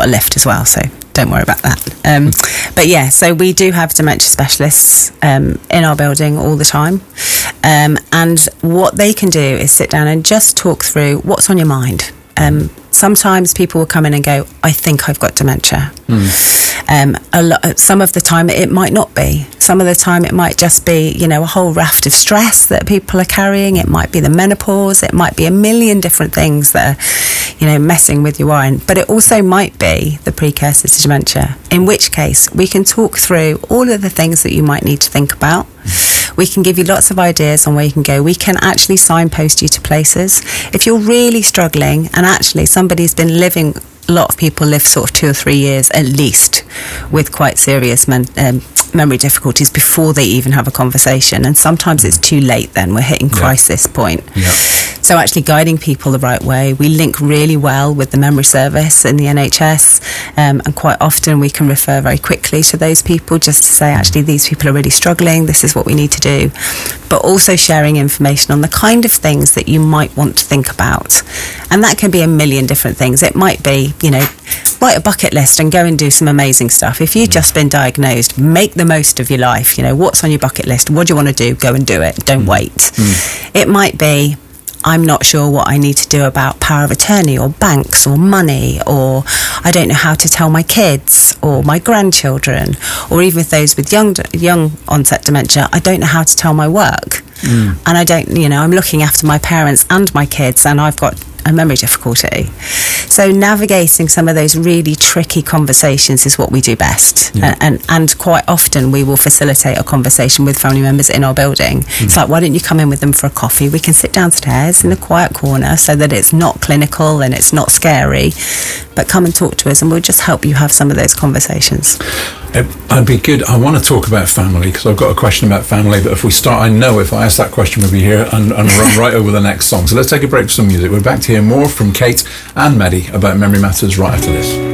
got a lift as well, so don't worry about that. But yeah, so we do have dementia specialists in our building all the time. And what they can do is sit down and just talk through what's on your mind. Sometimes people will come in and go, I think I've got dementia. Some of the time it might not be. Some of the time it might just be, you know, a whole raft of stress that people are carrying. It might be the menopause. It might be a million different things that are, you know, messing with your mind. But it also might be the precursor to dementia, in which case we can talk through all of the things that you might need to think about. We can give you lots of ideas on where you can go. We can actually signpost you to places. If you're really struggling, and actually somebody's been living, a lot of people live sort of 2 or 3 years at least with quite serious memory difficulties before they even have a conversation, and sometimes it's too late then. We're hitting crisis point. So actually guiding people the right way. We link really well with the memory service in the NHS, and quite often we can refer very quickly to those people just to say, actually, these people are really struggling, this is what we need to do. But also sharing information on the kind of things that you might want to think about. And that can be a million different things. It might be, you know, write a bucket list and go and do some amazing stuff. If you've just been diagnosed, make the most of your life. You know, what's on your bucket list? What do you want to do? Go and do it. Don't wait. It might be, I'm not sure what I need to do about power of attorney or banks or money, or I don't know how to tell my kids or my grandchildren, or even with those with young onset dementia, I don't know how to tell my work. And I don't, you know, I'm looking after my parents and my kids, and I've got a memory difficulty. So navigating some of those really tricky conversations is what we do best. And quite often we will facilitate a conversation with family members in our building. It's like, why don't you come in with them for a coffee? We can sit downstairs in a quiet corner so that it's not clinical and it's not scary, but come and talk to us and we'll just help you have some of those conversations. I'd be good. I want to talk about family because I've got a question about family, but if we start, I know if I ask that question we'll be here and run right over the next song. So let's take a break for some music. We're back to hear more from Kate and Maddie about Memory Matters right after this.